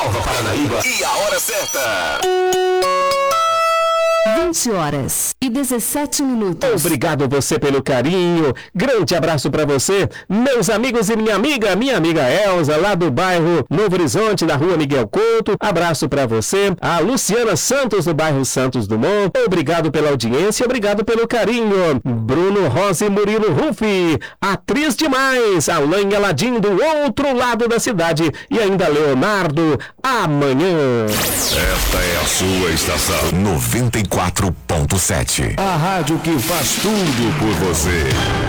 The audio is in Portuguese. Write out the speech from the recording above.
Nova Paranaíba e a hora certa. 20h17. Obrigado você pelo carinho. Grande abraço pra você, meus amigos e minha amiga Elza, lá do bairro Novo Horizonte, da rua Miguel Couto. Abraço pra você. A Luciana Santos, do bairro Santos Dumont. Obrigado pela audiência, obrigado pelo carinho. Bruno Rosa e Murilo Ruffi, atriz demais. Alain Aladim, do outro lado da cidade. E ainda Leonardo, amanhã. Esta é a sua estação 94.7. A rádio que faz tudo por você.